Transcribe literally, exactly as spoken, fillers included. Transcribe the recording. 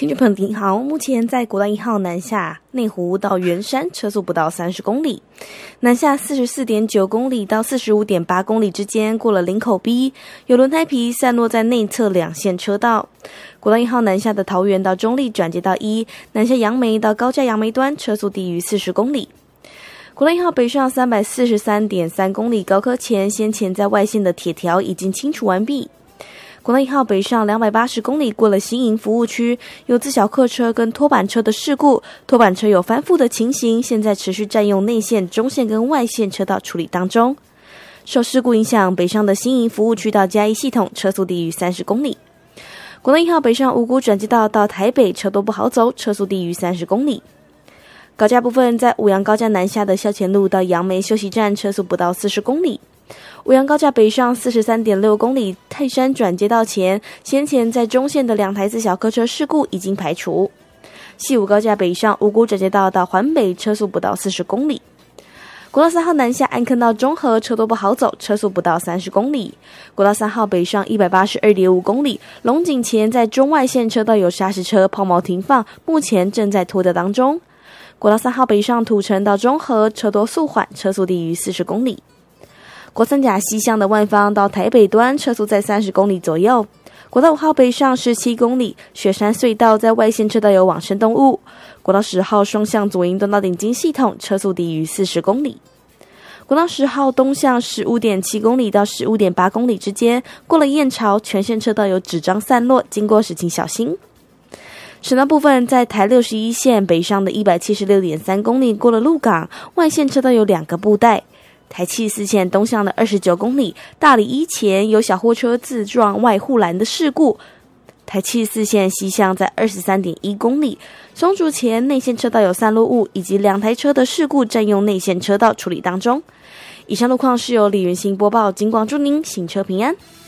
听众朋友您好，目前在国道一号南下内湖到圆山车速不到三十公里，南下 四十四点九公里到 四十五点八公里之间过了林口 B， 有轮胎皮散落在内侧两线车道。国道一号南下的桃园到中立转接到一，南下杨梅到高架杨梅端车速低于四十公里。国道一号北上 三百四十三点三公里，高科前先前在外线的铁条已经清除完毕。国道一号北上两百八十公里，过了新营服务区，有自小客车跟拖板车的事故，拖板车有翻覆的情形，现在持续占用内线、中线跟外线车道处理当中。受事故影响，北上的新营服务区到嘉义系统车速低于三十公里。国道一号北上五股转接道到台北车都不好走，车速低于三十公里。高架部分，在五杨高架南下的校前路到杨梅休息站车速不到四十公里。五杨高架北上 四十三点六公里，泰山转接道前，先前在中线的两台自小客车事故已经排除。西五高架北上五股转接道到环北车速不到四十公里。国道三号南下安坑到中和车都不好走，车速不到三十公里。国道三号北上 一百八十二点五公里，龙井前在中外线车道有砂石车抛锚停放，目前正在拖吊当中。国道三号北上土城到中和车多速缓，车速低于四十公里。国三甲西向的万方到台北端车速在三十公里左右。国道五号北上十七公里，雪山隧道在外线车道有往生动物。国道十号双向左营端到顶金系统车速低于四十公里。国道十号东向 十五点七公里到 十五点八公里之间，过了燕巢全线车道有纸张散落，经过时请小心。省道部分，在台六十一线北上的 一百七十六点三公里，过了鹿港外线车道有两个布袋。台七十四线东向的二十九公里，大里一前有小货车自撞外护栏的事故。台七十四线西向在 二十三点一公里，松竹前内线车道有散落物以及两台车的事故占用内线车道处理当中。以上路况是由李云兴播报，警广祝您行车平安。